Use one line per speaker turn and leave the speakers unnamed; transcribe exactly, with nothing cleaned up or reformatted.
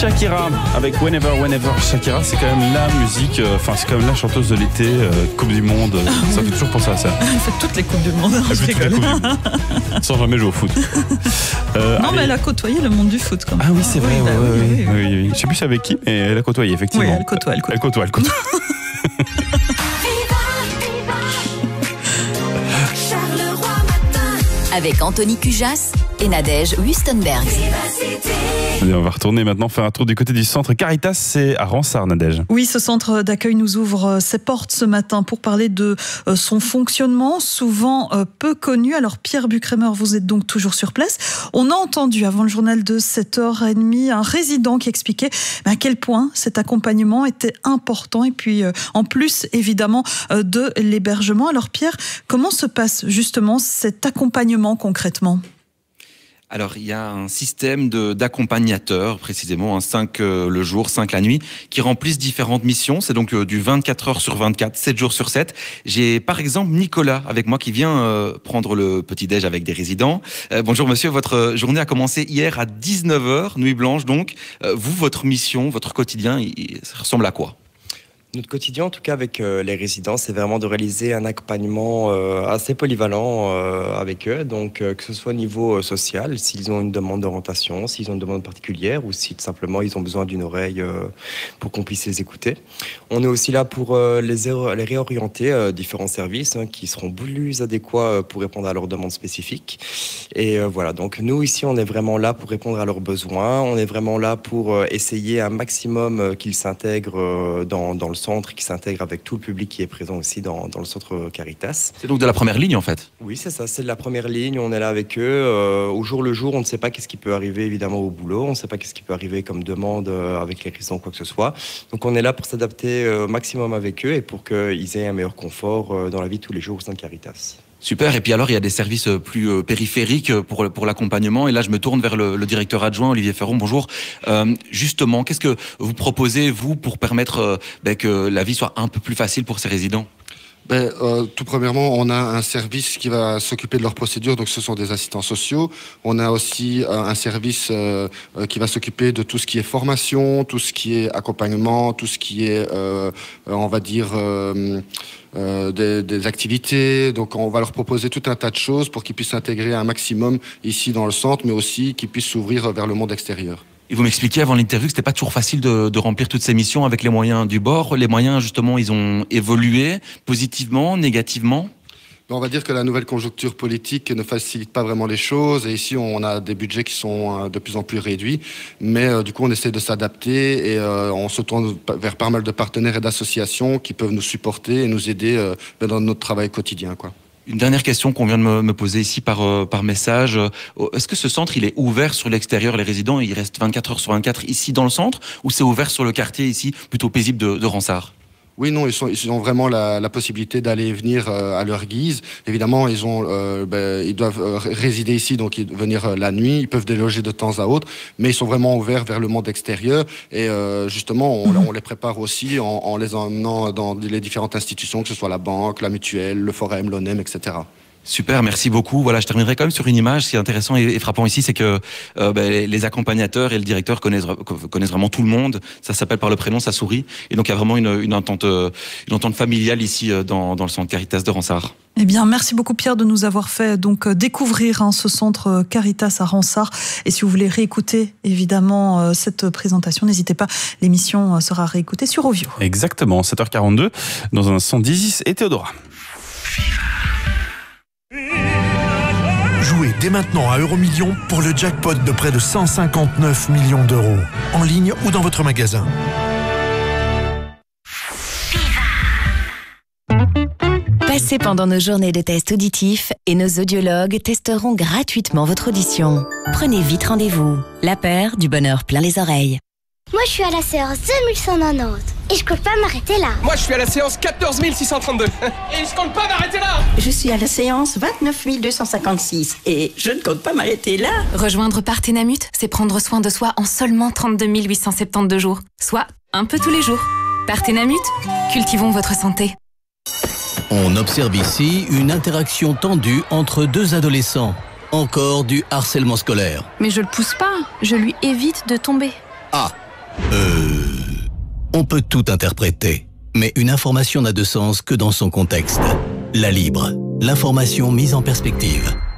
Shakira avec Whenever, Whenever. Shakira, c'est quand même la musique, enfin, euh, c'est quand même la chanteuse de l'été, euh, Coupe du Monde. Euh, ça fait toujours penser à ça.
Elle fait toutes les Coupes du Monde.
Elle fait toutes les Coupes du Monde. Sans jamais jouer au foot.
Euh, non, allez. Mais elle a côtoyé le monde du foot quand même.
Ah oui, c'est vrai.
Oui,
ouais,
bah,
ouais,
oui, oui, oui.
Oui, oui. Je sais plus avec qui, mais elle a côtoyé, effectivement.
Oui, elle côtoie, elle côtoie.
Elle côtoie, elle côtoie.
Avec Anthony Cujas et Nadège Wüstenberg.
On va retourner maintenant faire un tour du côté du centre Caritas, c'est à Ronsard, Nadège.
Oui, ce centre d'accueil nous ouvre ses portes ce matin pour parler de son fonctionnement, souvent peu connu. Alors Pierre Bucrémer, vous êtes donc toujours sur place. On a entendu avant le journal de sept heures trente un résident qui expliquait à quel point cet accompagnement était important et puis en plus évidemment de l'hébergement. Alors Pierre, comment se passe justement cet accompagnement concrètement ?
Alors, il y a un système de, d'accompagnateurs, précisément, hein, cinq euh, le jour, cinq la nuit, qui remplissent différentes missions. C'est donc euh, du vingt-quatre heures sur vingt-quatre, sept jours sur sept. J'ai, par exemple, Nicolas avec moi qui vient euh, prendre le petit-déj avec des résidents. Euh, bonjour monsieur, votre journée a commencé hier à dix-neuf heures, nuit blanche donc. Euh, vous, votre mission, votre quotidien, il, il, ça ressemble à quoi ?
Notre quotidien, en tout cas avec euh, les résidents, c'est vraiment de réaliser un accompagnement euh, assez polyvalent euh, avec eux. Donc, euh, que ce soit au niveau euh, social, s'ils ont une demande d'orientation, s'ils ont une demande particulière ou si tout simplement ils ont besoin d'une oreille euh, pour qu'on puisse les écouter. On est aussi là pour euh, les, les réorienter euh, différents services hein, qui seront plus adéquats pour répondre à leurs demandes spécifiques. Et euh, voilà, donc nous ici, on est vraiment là pour répondre à leurs besoins. On est vraiment là pour euh, essayer un maximum euh, qu'ils s'intègrent euh, dans, dans le centre qui s'intègre avec tout le public qui est présent aussi dans, dans le centre Caritas.
C'est donc de la première ligne en fait ?
Oui, c'est ça, c'est de la première ligne, on est là avec eux. Euh, au jour le jour, on ne sait pas qu'est-ce qui peut arriver évidemment au boulot, on ne sait pas qu'est-ce qui peut arriver comme demande euh, avec les résidents, quoi que ce soit. Donc on est là pour s'adapter au euh, maximum avec eux et pour qu'ils aient un meilleur confort euh, dans la vie de tous les jours au sein de Caritas.
Super, et puis alors il y a des services plus périphériques pour, pour l'accompagnement, et là je me tourne vers le, le directeur adjoint Olivier Ferron, bonjour. Euh, justement, qu'est-ce que vous proposez, vous, pour permettre euh, ben, que la vie soit un peu plus facile pour ces résidents ?
Ben, euh, tout premièrement, on a un service qui va s'occuper de leurs procédures, donc ce sont des assistants sociaux. On a aussi euh, un service euh, euh, qui va s'occuper de tout ce qui est formation, tout ce qui est accompagnement, tout ce qui est, euh, on va dire, euh, euh, des, des activités. Donc on va leur proposer tout un tas de choses pour qu'ils puissent s'intégrer un maximum ici dans le centre, mais aussi qu'ils puissent s'ouvrir vers le monde extérieur.
Et vous m'expliquiez avant l'interview que c'était pas toujours facile de, de remplir toutes ces missions avec les moyens du bord. Les moyens, justement, ils ont évolué positivement, négativement ?
On va dire que la nouvelle conjoncture politique ne facilite pas vraiment les choses. Et ici, on a des budgets qui sont de plus en plus réduits. Mais euh, du coup, on essaie de s'adapter et euh, on se tourne vers pas mal de partenaires et d'associations qui peuvent nous supporter et nous aider euh, dans notre travail quotidien, quoi.
Une dernière question qu'on vient de me, me poser ici par, euh, par message. Est-ce que ce centre, il est ouvert sur l'extérieur, les résidents, il reste vingt-quatre heures sur vingt-quatre ici dans le centre, ou c'est ouvert sur le quartier ici, plutôt paisible de, de Ronsard ?
Oui, non, ils, sont, ils ont vraiment la, la possibilité d'aller et venir euh, à leur guise. Évidemment, ils, ont, euh, ben, ils doivent euh, résider ici, donc ils, venir euh, la nuit. Ils peuvent déloger de temps à autre, mais ils sont vraiment ouverts vers le monde extérieur. Et euh, justement, on, on les prépare aussi en, en les emmenant dans les différentes institutions, que ce soit la banque, la mutuelle, le forum, l'O N E M, et cetera.
Super, merci beaucoup. Voilà, je terminerai quand même sur une image. Ce qui est intéressant et frappant ici, c'est que euh, ben, les accompagnateurs et le directeur connaissent, connaissent vraiment tout le monde. Ça s'appelle par le prénom, ça sourit. Et donc, il y a vraiment une, une, entente, une entente familiale ici dans, dans le centre Caritas de Ronsard.
Eh bien, merci beaucoup Pierre de nous avoir fait donc découvrir hein, ce centre Caritas à Ronsard. Et si vous voulez réécouter évidemment cette présentation, n'hésitez pas. L'émission sera réécoutée sur Ovio.
Exactement, sept heures quarante-deux dans un instant d'Isis et Théodora.
Jouez dès maintenant à Euromillions pour le jackpot de près de cent cinquante-neuf millions d'euros. En ligne ou dans votre magasin.
Passez pendant nos journées de tests auditifs et nos audiologues testeront gratuitement votre audition. Prenez vite rendez-vous. La paire du bonheur plein les oreilles.
Moi, je suis à la séance deux mille cent quatre-vingt-dix et je compte pas m'arrêter là.
Moi, je suis à la séance quatorze mille six cent trente-deux et je compte pas m'arrêter là.
Je suis à la séance vingt-neuf mille deux cent cinquante-six et je ne compte pas m'arrêter là.
Rejoindre Partenamut, c'est prendre soin de soi en seulement trente-deux mille huit cent soixante-douze jours, soit un peu tous les jours. Partenamut, cultivons votre santé.
On observe ici une interaction tendue entre deux adolescents. Encore du harcèlement scolaire.
Mais je le pousse pas, je lui évite de tomber.
Ah, On peut tout interpréter, mais une information n'a de sens que dans son contexte. La Libre, l'information mise en perspective.